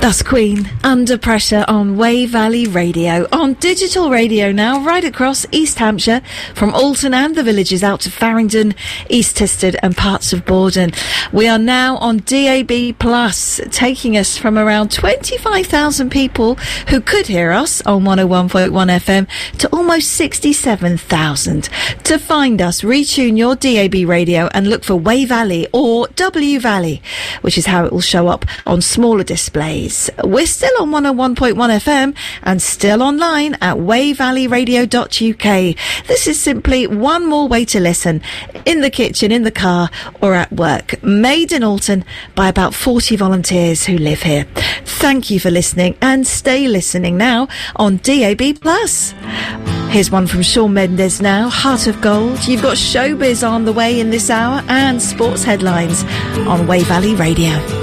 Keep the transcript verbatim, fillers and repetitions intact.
That's Queen, Under Pressure on Wey Valley Radio. On digital radio now, right across East Hampshire, from Alton and the villages out to Farringdon, East Tisted and parts of Borden. We are now on D A B Plus, taking us from around twenty-five thousand people who could hear us on one oh one point one F M to almost sixty-seven thousand. To find us, retune your D A B radio and look for Wey Valley or W Valley, which is how it will show up on smaller displays. We're still on one oh one point one F M and still online at wey valley radio dot U K. This is simply one more way to listen, in the kitchen, in the car or at work. Made in Alton by about forty volunteers who live here. Thank you for listening and stay listening now on D A B Plus. Here's one from Shawn Mendes now, Heart of Gold. You've got showbiz on the way in this hour and sports headlines on Wey Valley Radio.